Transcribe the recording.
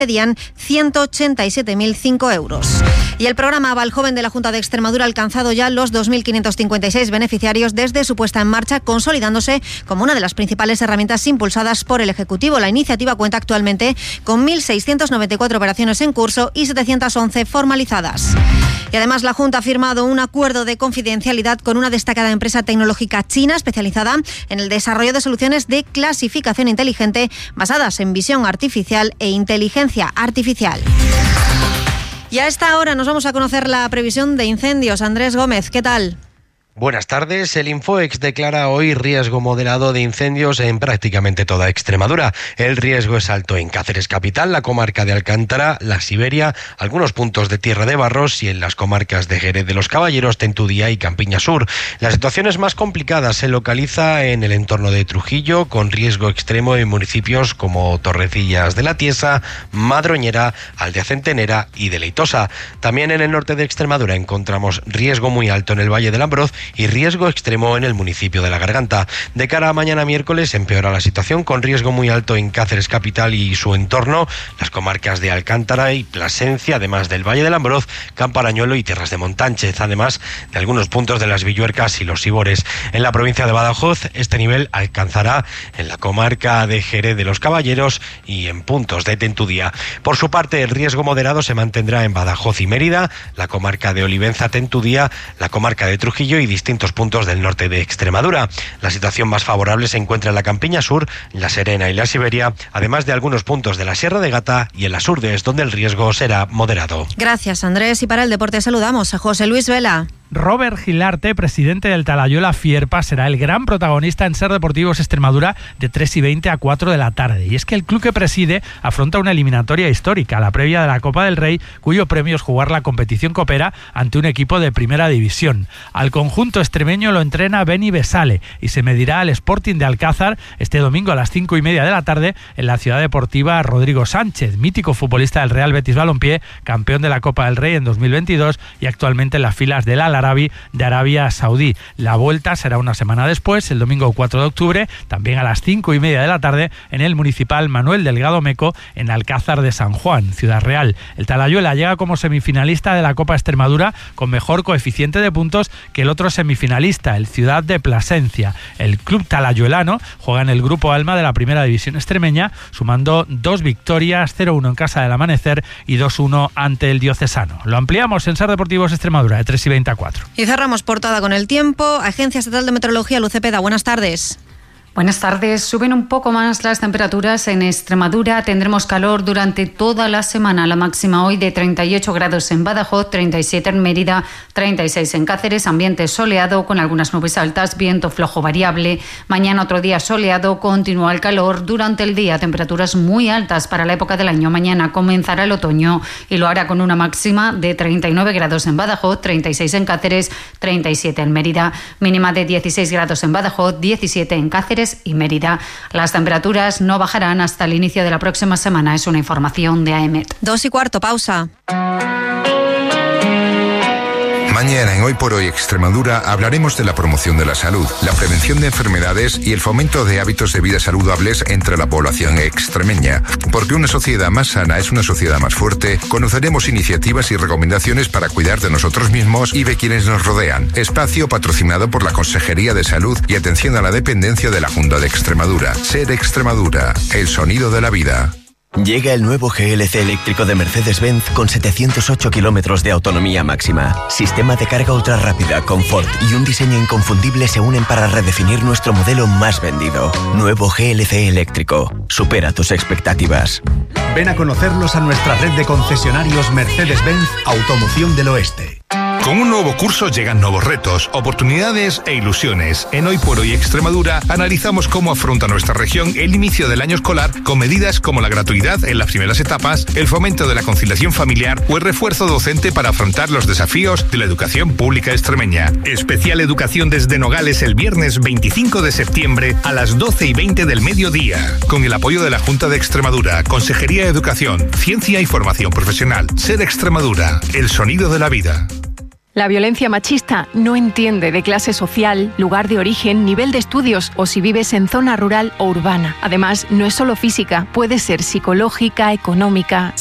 pedían 187.005 euros. Y el programa Aval Joven de la Junta de Extremadura ha alcanzado ya los 2.556 beneficiarios desde su puesta en marcha, consolidándose como una de las principales herramientas impulsadas por el Ejecutivo. La iniciativa cuenta actualmente con 1.694 operaciones en curso y 711 formalizadas. Y además la Junta ha firmado un acuerdo de confidencialidad con una destacada empresa tecnológica china especializada en el desarrollo de soluciones de clasificación inteligente basadas en visión artificial e inteligencia artificial. Y a esta hora nos vamos a conocer la previsión de incendios. Andrés Gómez, ¿qué tal? Buenas tardes. El Infoex declara hoy riesgo moderado de incendios en prácticamente toda Extremadura. El riesgo es alto en Cáceres capital, la comarca de Alcántara, la Siberia, algunos puntos de Tierra de Barros y en las comarcas de Jerez de los Caballeros, Tentudía y Campiña Sur. La situación es más complicada, se localiza en el entorno de Trujillo, con riesgo extremo en municipios como Torrecillas de la Tiesa, Madroñera, Aldea Centenera y Deleitosa. También en el norte de Extremadura encontramos riesgo muy alto en el Valle del Ambroz y riesgo extremo en el municipio de La Garganta. De cara a mañana miércoles empeora la situación, con riesgo muy alto en Cáceres capital y su entorno, las comarcas de Alcántara y Plasencia, además del Valle del Ambroz, Camparañuelo y Tierras de Montánchez, además de algunos puntos de las Villuercas y los Sibores. En la provincia de Badajoz, este nivel alcanzará en la comarca de Jerez de los Caballeros y en puntos de Tentudía. Por su parte, el riesgo moderado se mantendrá en Badajoz y Mérida, la comarca de Olivenza, Tentudía, la comarca de Trujillo y distintos puntos del norte de Extremadura. La situación más favorable se encuentra en la Campiña Sur, La Serena y la Siberia, además de algunos puntos de la Sierra de Gata y en las Urdes, donde el riesgo será moderado. Gracias, Andrés. Y para el deporte saludamos a José Luis Vela. Robert Gilarte, presidente del Talayuela Fierpa, será el gran protagonista en Ser Deportivos Extremadura de 3:20 a 4 de la tarde. Y es que el club que preside afronta una eliminatoria histórica, la previa de la Copa del Rey, cuyo premio es jugar la competición copera ante un equipo de primera división. Al conjunto extremeño lo entrena Beni Besale y se medirá al Sporting de Alcázar este domingo a las 5:30 de la tarde en la ciudad deportiva Rodrigo Sánchez, mítico futbolista del Real Betis Balompié, campeón de la Copa del Rey en 2022 y actualmente en las filas del Al Arabi de Arabia Saudí. La vuelta será una semana después, el domingo 4 de octubre, también a las 5:30 de la tarde, en el municipal Manuel Delgado Meco, en Alcázar de San Juan, Ciudad Real. El Talayuela llega como semifinalista de la Copa Extremadura con mejor coeficiente de puntos que el otro semifinalista, el Ciudad de Plasencia. El club talayuelano juega en el grupo Alma de la primera división extremeña, sumando 2 victorias, 0-1 en casa del Amanecer y 2-1 ante el Diocesano. Lo ampliamos en Ser Deportivos Extremadura de 3:20 a 4. Y cerramos portada con el tiempo. Agencia Estatal de Meteorología, Luz Cepeda, buenas tardes. Buenas tardes. Suben un poco más las temperaturas en Extremadura. Tendremos calor durante toda la semana. La máxima hoy de 38 grados en Badajoz, 37 en Mérida, 36 en Cáceres. Ambiente soleado con algunas nubes altas, viento flojo variable. Mañana otro día soleado, continúa el calor. Durante el día temperaturas muy altas para la época del año. Mañana comenzará el otoño y lo hará con una máxima de 39 grados en Badajoz, 36 en Cáceres, 37 en Mérida. Mínima de 16 grados en Badajoz, 17 en Cáceres y Mérida. Las temperaturas no bajarán hasta el inicio de la próxima semana. Es una información de AEMET. 2:15, pausa. Mañana en Hoy por Hoy Extremadura hablaremos de la promoción de la salud, la prevención de enfermedades y el fomento de hábitos de vida saludables entre la población extremeña. Porque una sociedad más sana es una sociedad más fuerte, conoceremos iniciativas y recomendaciones para cuidar de nosotros mismos y de quienes nos rodean. Espacio patrocinado por la Consejería de Salud y Atención a la Dependencia de la Junta de Extremadura. Ser Extremadura, el sonido de la vida. Llega el nuevo GLC eléctrico de Mercedes-Benz con 708 kilómetros de autonomía máxima. Sistema de carga ultra rápida, confort y un diseño inconfundible se unen para redefinir nuestro modelo más vendido. Nuevo GLC eléctrico. Supera tus expectativas. Ven a conocerlos a nuestra red de concesionarios Mercedes-Benz Automoción del Oeste. Con un nuevo curso llegan nuevos retos, oportunidades e ilusiones. En Hoy por Hoy Extremadura analizamos cómo afronta nuestra región el inicio del año escolar con medidas como la gratuidad en las primeras etapas, el fomento de la conciliación familiar o el refuerzo docente para afrontar los desafíos de la educación pública extremeña. Especial Educación desde Nogales el viernes 25 de septiembre a las 12:20 del mediodía. Con el apoyo de la Junta de Extremadura, Consejería de Educación, Ciencia y Formación Profesional. Ser Extremadura, el sonido de la vida. La violencia machista no entiende de clase social, lugar de origen, nivel de estudios o si vives en zona rural o urbana. Además, no es solo física, puede ser psicológica, económica,